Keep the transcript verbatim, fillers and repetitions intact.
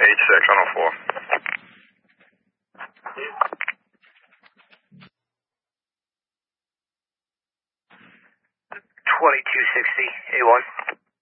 Page six on oh four. twenty-two sixty, A one.